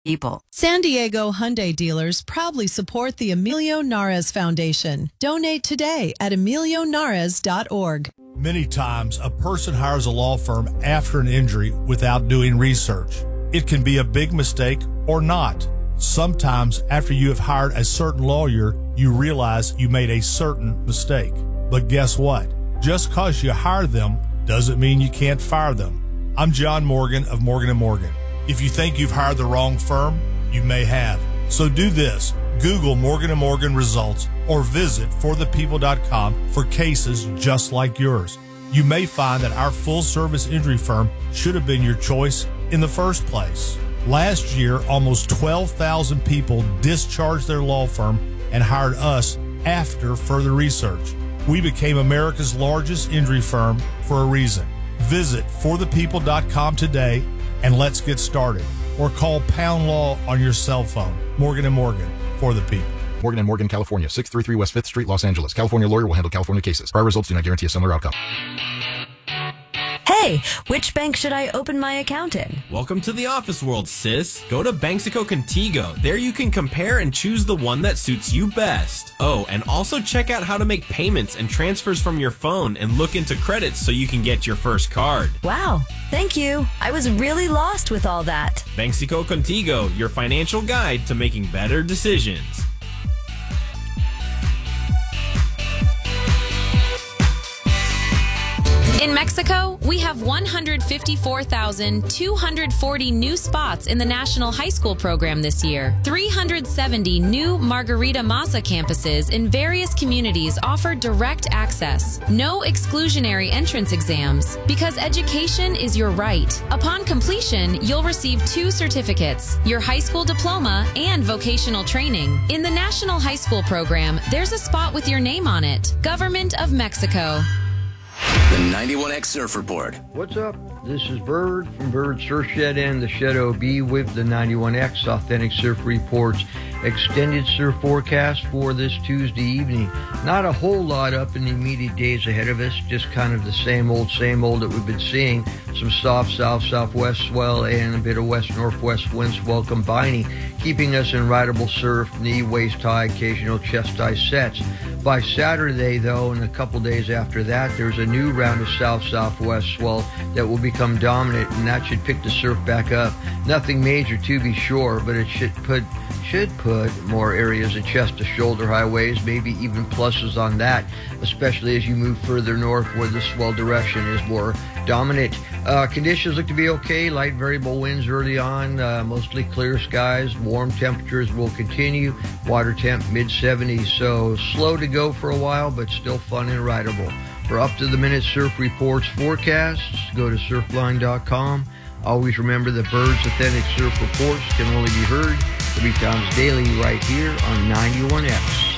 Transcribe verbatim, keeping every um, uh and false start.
people. San Diego Hyundai dealers proudly support the Emilio Nares Foundation. Donate today at emilio nares dot org. Many times, a person hires a law firm after an injury without doing research. It can be a big mistake or not. Sometimes, after you have hired a certain lawyer, you realize you made a certain mistake. But guess what? Just because you hire them doesn't mean you can't fire them. I'm John Morgan of Morgan and Morgan. If you think you've hired the wrong firm, you may have. So do this. Google Morgan and Morgan results or visit for the people dot com for cases just like yours. You may find that our full-service injury firm should have been your choice in the first place. Last year, almost twelve thousand people discharged their law firm and hired us after further research. We became America's largest injury firm for a reason. Visit for the people dot com today and let's get started. Or call Pound Law on your cell phone. Morgan and Morgan, for the people. Morgan and Morgan, California, six thirty-three West fifth Street, Los Angeles. California lawyer will handle California cases. Prior results do not guarantee a similar outcome. Hey, which bank should I open my account in? Welcome to the office world, sis. Go to Banxico Contigo. There you can compare and choose the one that suits you best. Oh, and also check out how to make payments and transfers from your phone and look into credits so you can get your first card. Wow, thank you. I was really lost with all that. Banxico Contigo, your financial guide to making better decisions. In Mexico, we have one hundred fifty-four thousand two hundred forty new spots in the National High School program this year. three hundred seventy new Margarita Masa campuses in various communities offer direct access. No exclusionary entrance exams, because education is your right. Upon completion, you'll receive two certificates, your high school diploma and vocational training. In the National High School program, there's a spot with your name on it. Government of Mexico. The ninety-one X Surf Report. What's up? This is Bird from Bird Surf Shed and the Shed O B with the ninety-one X Authentic Surf Report's extended surf forecast for this Tuesday evening. Not a whole lot up in the immediate days ahead of us, just kind of the same old, same old that we've been seeing. Some soft south-southwest swell and a bit of west-northwest wind swell combining, keeping us in rideable surf, knee, waist-high, occasional chest-high sets. By Saturday, though, and a couple days after that, there's a new round of south-southwest swell that will become dominant, and that should pick the surf back up. Nothing major to be sure, but it should put should put more areas of chest to shoulder high waves, maybe even pluses on that, especially as you move further north where the swell direction is more dominant. Uh, conditions look to be okay. Light variable winds early on, uh, mostly clear skies. Warm temperatures will continue. Water temp mid seventies, so slow to go for a while, but still fun and rideable. For up-to-the-minute surf reports forecasts, go to surfline dot com. Always remember that Bird's Authentic Surf Reports can only be heard three times daily right here on ninety-one X.